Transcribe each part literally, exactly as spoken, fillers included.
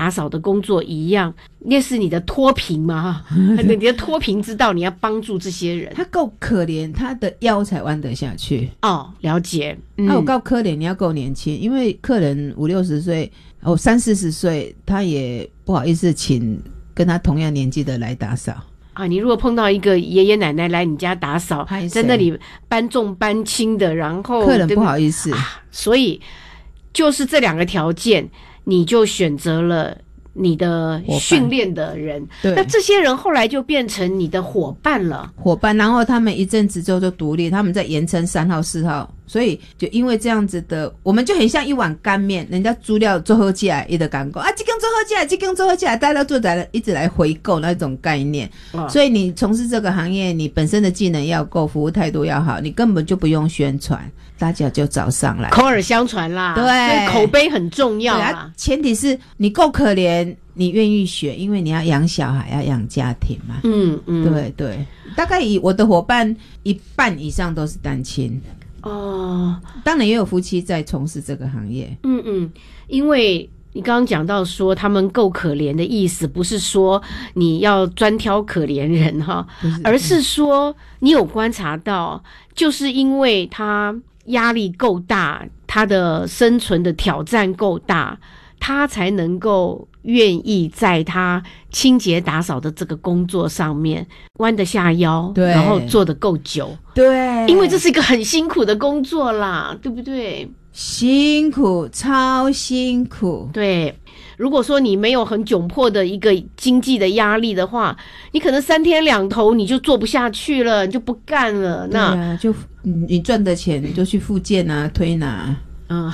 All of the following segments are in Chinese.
打扫的工作一样，那是你的脱贫嘛你的脱贫之道，你要帮助这些人。 他够可怜，他的腰才弯得下去。 哦，了解。 嗯，他有够可怜，你要够年轻，因为客人五六十岁，哦三四十岁，他也不好意思请跟他同样年纪的来打扫。 啊，你如果碰到一个爷爷奶奶来你家打扫，在那里搬重搬轻的，然后客人不好意思、 啊、所以就是这两个条件，你就选择了你的训练的人， 对， 那这些人后来就变成你的伙伴了。 伙伴，然后他们一阵子之后就独立，他们在盐埕三号、四号，所以就因为这样子的，我们就很像一碗干面，人家煮料做好起来，一直干购啊，这根做好起来，这根做好起来，大家都在一直来回购那种概念、哦。所以你从事这个行业，你本身的技能要够，服务态度要好，你根本就不用宣传，大家就找上来， 口耳相传啦。 对， 所以口碑很重要啊。啊前提是你够可怜，你愿意学，因为你要养小孩，要养家庭嘛。 嗯嗯， 对对，大概以我的伙伴一半以上都是单亲。 哦， 当然也有夫妻在从事这个行业。 嗯嗯，因为你刚刚讲到说他们够可怜的意思，不是说你要专挑可怜人哈，而是说你有观察到，就是因为他压力够大，他的生存的挑战够大，他才能够愿意在他清洁打扫的这个工作上面弯得下腰， 对， 然后做得够久， 对， 因为这是一个很辛苦的工作啦，对不对？ 辛苦，超辛苦。 对，如果说你没有很窘迫的一个经济的压力的话，你可能三天两头你就做不下去了，你就不干了。那对啊，就你赚的钱你就去复健啊，推拿， 嗯。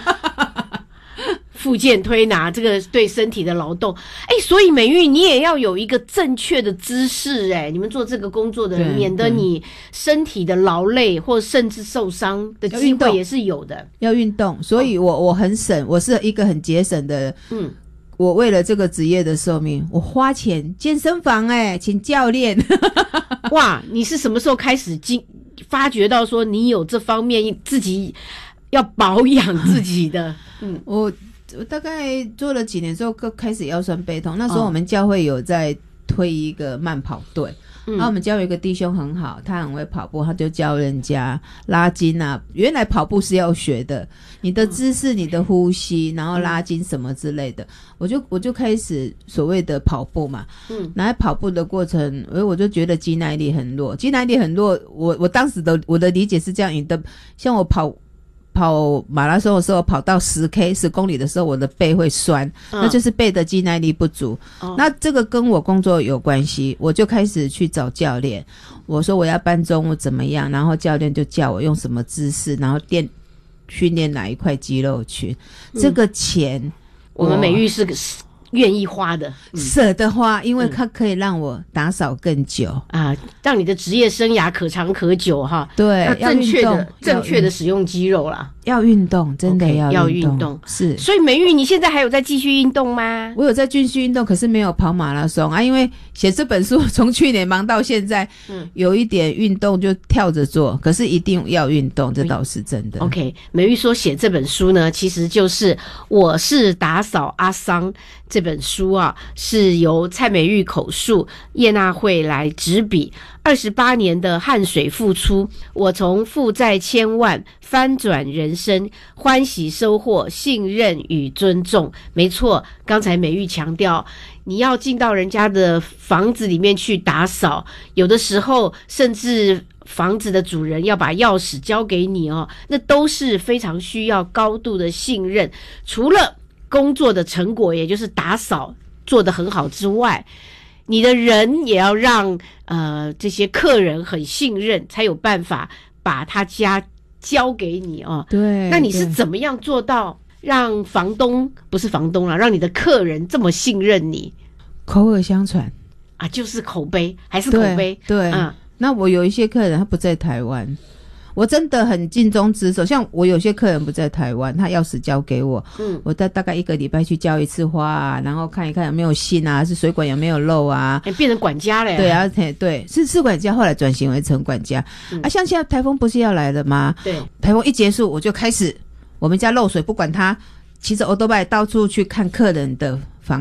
复健推拿，这个对身体的劳动，哎，所以美玉你也要有一个正确的姿势，哎，你们做这个工作的人，免得你身体的劳累或甚至受伤的机会也是有的。 要运动，所以我我很省，我是一个很节省的。 嗯， 我为了这个职业的寿命，我花钱健身房，哎，请教练。 哇，你是什么时候开始经发觉到说你有这方面自己要保养自己的？嗯， 我。我大概做了几年之后，开始腰酸背痛。那时候我们教会有在推一个慢跑队，然后、嗯、我们教有一个弟兄很好，他很会跑步，他就教人家拉筋啊。原来跑步是要学的，你的姿势、你的呼吸，然后拉筋什么之类的。我就我就开始所谓的跑步嘛，嗯，然后跑步的过程，我就觉得肌耐力很弱，肌耐力很弱。我我当时的我的理解是这样，你的像我跑。跑马拉松的时候，跑到十 K 十公里的时候，我的背会酸，嗯、那就是背的肌耐力不足、哦。那这个跟我工作有关系，我就开始去找教练。我说我要搬重物怎么样，然后教练就叫我用什么姿势，然后练训练哪一块肌肉群。嗯、这个钱我们美玉是个愿意花的， 嗯、舍得花，因为它可以让我打扫更久、 嗯、啊，让你的职业生涯可长可久哈。 对， 要正确的正确的使用肌肉啦。 要运动，真的要运动。Okay, 要运动是。 所以美玉，你现在还有在继续运动吗？ 我有在继续运动，可是没有跑马拉松啊，因为写这本书从去年忙到现在，嗯，有一点运动就跳着做，可是一定要运动，这倒是真的。 OK， 美玉说写这本书呢，其实就是《我是打扫阿桑》这本书啊，是由蔡美玉口述，叶娜慧来执笔。二十八年的汗水付出，我从负债千万翻转人生，欢喜收获信任与尊重。没错，刚才美玉强调，你要进到人家的房子里面去打扫，有的时候甚至房子的主人要把钥匙交给你哦，那都是非常需要高度的信任。除了工作的成果，也就是打扫做得很好之外，你的人也要让呃这些客人很信任，才有办法把他家交给你哦。 对， 那你是怎么样做到让房东不是房东啦，让你的客人这么信任你？ 口耳相传啊，就是口碑，还是口碑？ 对，对嗯。那我有一些客人他不在台湾，我真的很尽忠职守。像我有些客人不在台湾，他钥匙交给我，嗯，我大大概一个礼拜去浇一次花啊，然后看一看有没有信啊，是水管有没有漏啊， 欸、变成管家了。 对啊，对，是是管家，后来转型为成管家、嗯、啊。像现在台风不是要来了吗？ 对， 台风一结束，我就开始我们家漏水，不管它，骑着欧多拜到处去看客人的